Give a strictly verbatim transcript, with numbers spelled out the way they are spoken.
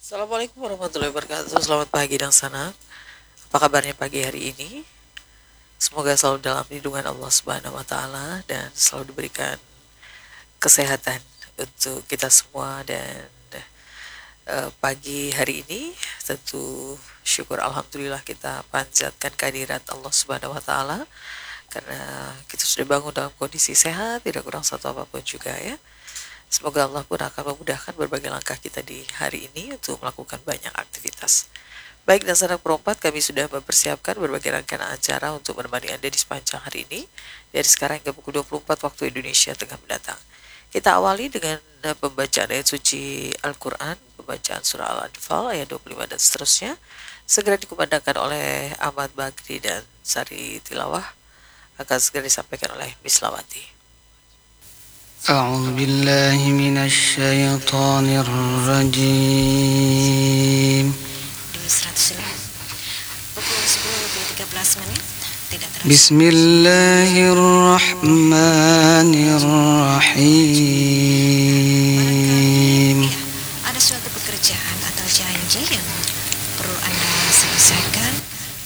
Assalamualaikum warahmatullahi wabarakatuh. Selamat pagi dan sana. Apa kabarnya pagi hari ini? Semoga selalu dalam lindungan Allah Subhanahu wa taala dan selalu diberikan kesehatan untuk kita semua dan eh, pagi hari ini tentu syukur alhamdulillah kita panjatkan kehadirat Allah Subhanahu wa taala karena kita sudah bangun dalam kondisi sehat, tidak kurang satu apapun juga ya. Semoga Allah pun akan memudahkan berbagai langkah kita di hari ini untuk melakukan banyak aktivitas. Baik dan sanak perempat, kami sudah mempersiapkan berbagai rangkaian acara untuk menemani Anda di sepanjang hari ini, dari sekarang hingga pukul dua puluh empat waktu Indonesia Tengah mendatang. Kita awali dengan eh, pembacaan ayat suci Al-Quran, pembacaan surah Al-Anfal ayat dua puluh lima dan seterusnya, segera dikumandangkan oleh Ahmad Bagri dan Sari Tilawah, akan segera disampaikan oleh Mislawati. أعوذ بالله من الشيطان الرجيم بسم الله الرحمن الرحيم Ada suatu pekerjaan atau janji yang perlu Anda selesaikan,